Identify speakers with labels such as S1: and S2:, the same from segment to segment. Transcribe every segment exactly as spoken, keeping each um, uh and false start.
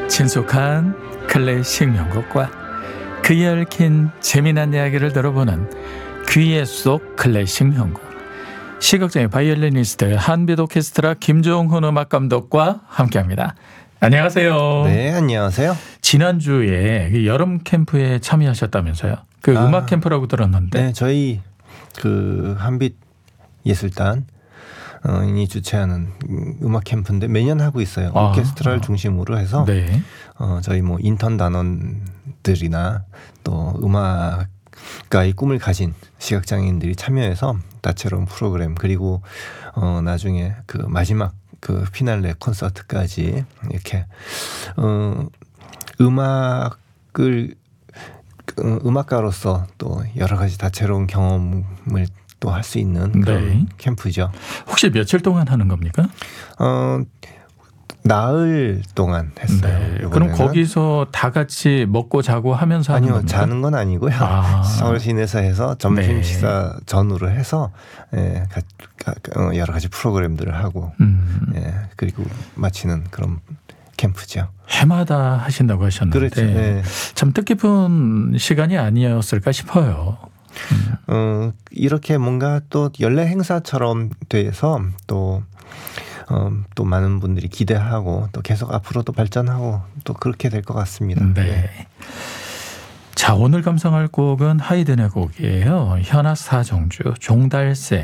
S1: 친숙한 클래식 명곡과 그에 얽힌 재미난 이야기를 들어보는 귀에 쏙 클래식 명곡. 시각장애 바이올리니스트 한빛 오케스트라 김종훈 음악감독과 함께합니다. 안녕하세요.
S2: 네, 안녕하세요.
S1: 지난주에 그 여름 캠프에 참여하셨다면서요. 그
S2: 아,
S1: 음악 캠프라고 들었는데.
S2: 네, 저희 그 한빛 예술단 어, 이 주최하는 음악 캠프인데 매년 하고 있어요.
S1: 아,
S2: 오케스트라를
S1: 아.
S2: 중심으로 해서
S1: 네.
S2: 어, 저희 뭐 인턴 단원들이나 또 음악가의 꿈을 가진 시각장애인들이 참여해서 다채로운 프로그램 그리고 어, 나중에 그 마지막 그 피날레 콘서트까지 이렇게 어, 음악을 음악가로서 또 여러 가지 다채로운 경험을 또 할 수 있는 그런
S1: 네.
S2: 캠프죠.
S1: 혹시 며칠 동안 하는 겁니까?
S2: 어, 나흘 동안 했어요.
S1: 네.
S2: 이번에는.
S1: 그럼 거기서 다 같이 먹고 자고 하면서 하는
S2: 아니요,
S1: 겁니까?
S2: 자는 건 아니고요.
S1: 아.
S2: 서울 시내에서 해서 점심
S1: 네.
S2: 식사 전후로 해서 예, 가, 가, 어, 여러 가지 프로그램들을 하고
S1: 음.
S2: 예, 그리고 마치는 그런 캠프죠.
S1: 해마다 하신다고 하셨는데
S2: 그렇죠. 네.
S1: 참 뜻깊은 시간이 아니었을까 싶어요.
S2: 어, 이렇게 뭔가 또 연례 행사처럼 돼서 또, 어, 또 많은 분들이 기대하고 또 계속 앞으로도 발전하고 또 그렇게 될 것 같습니다.
S1: 네.
S2: 네.
S1: 자, 오늘 감상할 곡은 하이든의 곡이에요. 현악 사정주 종달새.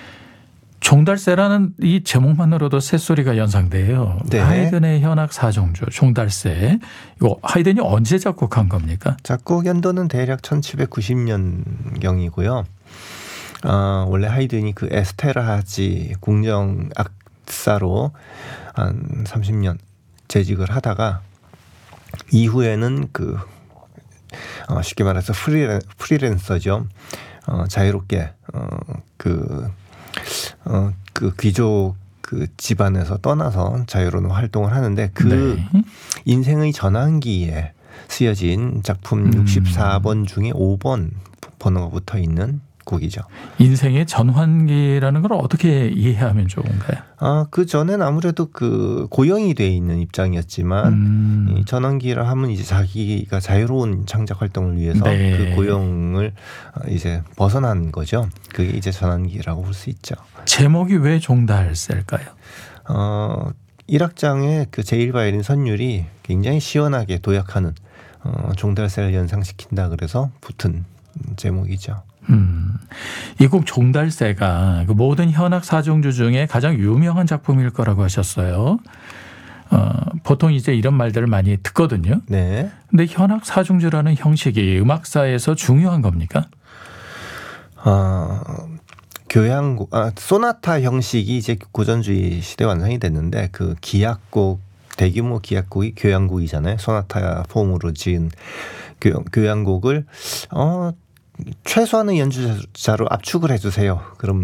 S1: 종달새라는 이 제목만으로도 새소리가 연상돼요.
S2: 네.
S1: 하이든의 현악 사정주 종달새. 이거 하이든이 언제 작곡한 겁니까?
S2: 작곡 연도는 대략 천칠백구십 년경이고요. 어, 원래 하이든이 그 에스테라하지 궁정 악사로 한 삼십 년 재직을 하다가 이후에는 그 어, 쉽게 말해서 프리랜, 프리랜서죠. 어, 자유롭게 어, 그 어, 그 귀족 그 집안에서 떠나서 자유로운 활동을 하는데 그
S1: 네.
S2: 인생의 전환기에 쓰여진 작품
S1: 음.
S2: 육십사 번 중에 오 번 번호가 붙어 있는 곡이죠.
S1: 인생의 전환기라는 걸 어떻게 이해하면 좋은가요?
S2: 아, 그 전엔 아무래도 그 고용이 돼 있는 입장이었지만
S1: 음.
S2: 이 전환기라 하면 이제 자기가 자유로운 창작 활동을 위해서
S1: 네.
S2: 그 고용을 이제 벗어난 거죠. 그게 이제 전환기라고 볼 수 있죠.
S1: 제목이 왜 종달새일까요?
S2: 어, 일 악장의 그 제일 바이올린 선율이 굉장히 시원하게 도약하는 어, 종달새를 연상시킨다 그래서 붙은 제목이죠.
S1: 음, 이 곡 종달새가 그 모든 현악 사중주 중에 가장 유명한 작품일 거라고 하셨어요. 어, 보통 이제 이런 말들을 많이 듣거든요.
S2: 네.
S1: 근데 현악 사중주라는 형식이 음악사에서 중요한 겁니까?
S2: 어, 교향곡, 아, 소나타 형식이 이제 고전주의 시대 완성이 됐는데 그 기악곡, 대규모 기악곡이 교향곡이잖아요. 소나타 폼으로 지은 교, 교향곡을 어, 최소한의 연주자로 압축을 해주세요. 그럼